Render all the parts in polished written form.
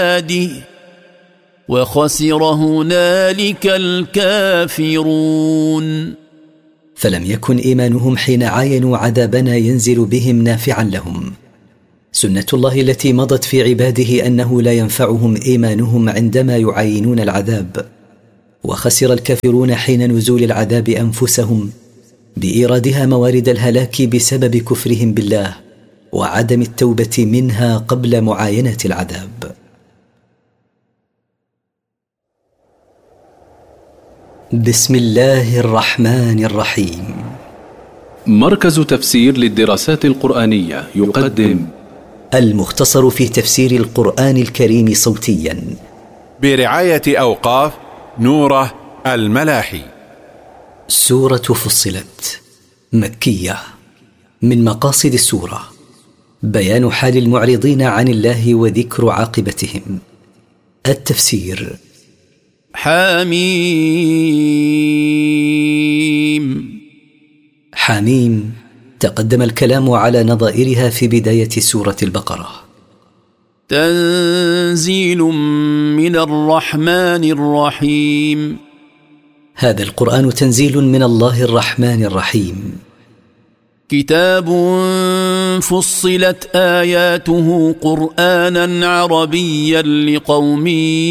عباده وخسر هنالك الكافرون. فلم يكن إيمانهم حين عاينوا عذابنا ينزل بهم نافعا لهم. سنة الله التي مضت في عباده أنه لا ينفعهم إيمانهم عندما يعاينون العذاب، وخسر الكافرون حين نزول العذاب أنفسهم بإيرادها موارد الهلاك بسبب كفرهم بالله وعدم التوبة منها قبل معاينة العذاب. بسم الله الرحمن الرحيم. مركز تفسير للدراسات القرآنية يقدم المختصر في تفسير القرآن الكريم صوتيا برعاية أوقاف نوره الملاحي. سورة فصلت مكية. من مقاصد السورة بيان حال المعرضين عن الله وذكر عاقبتهم. التفسير. حميم. حميم تقدم الكلام على نظائرها في بداية سورة البقرة. تنزيل من الرحمن الرحيم. هذا القرآن تنزيل من الله الرحمن الرحيم. كتاب فصلت آياته قرآنا عربيا لقوم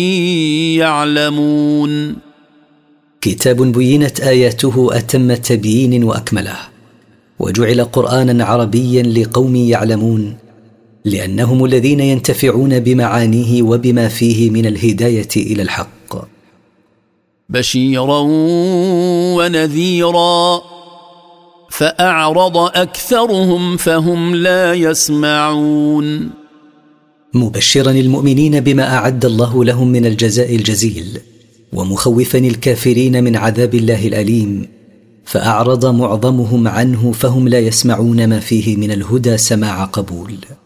يعلمون. كتاب بينت آياته أتم تبيين وأكمله، وجعل قرآنا عربيا لقوم يعلمون، لأنهم الذين ينتفعون بمعانيه وبما فيه من الهداية إلى الحق. بشيرا ونذيرا فأعرض أكثرهم فهم لا يسمعون. مبشرا المؤمنين بما أعد الله لهم من الجزاء الجزيل، ومخوفا الكافرين من عذاب الله الأليم، فأعرض معظمهم عنه فهم لا يسمعون ما فيه من الهدى سماع قبول.